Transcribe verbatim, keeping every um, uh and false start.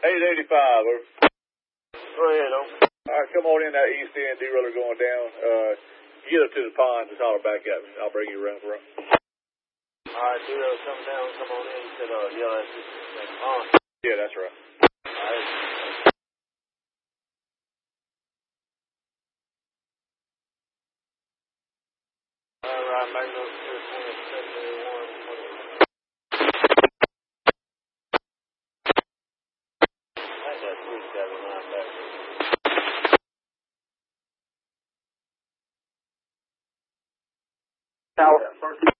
eight eighty-five, over. Go ahead, over. All right, come on in that east end, derailleur going down. Uh, get up to the pond, just holler back at me. I'll bring you around front. All right, derailleur, come down, come on in. You said, uh, yell at the pond. Yeah, that's right. All right. All right, Magno, twenty-seven one. I got three seven nine back. Tower.